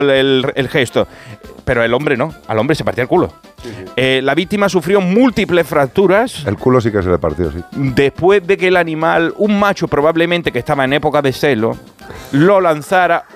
el gesto. Pero el hombre no, al hombre se partía el culo. La víctima sufrió múltiples fracturas. El culo sí que se le partió, sí. Después de que el animal, un macho probablemente que estaba en época de celo, lo lanzara